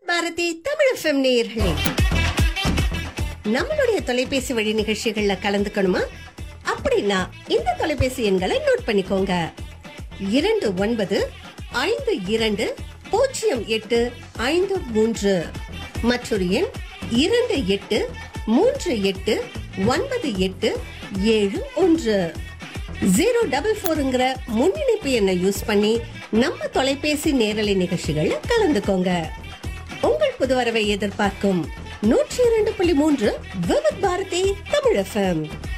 Bharathi Tamil FM நேயர்களே, நம்மளுடைய தொலைபேசி வழி நிகழ்ச்சிகள்ல கலந்துக்கணுமா? அப்படின்னா இந்த தொலைபேசி எண்களை நோட் பண்ணிக்கோங்க. 29520853 மற்றொரு எண் 28389871. 044ங்கிற முன்னிணைப்பு எண்ணை யூஸ் பண்ணி நம்ம தொலைபேசி நேரலை நிகழ்ச்சிகள்ல கலந்துக்கோங்க. உங்கள் புதுவரவை எதிர்பார்க்கும் 102.3 விவித் பாரதி தமிழ் FM.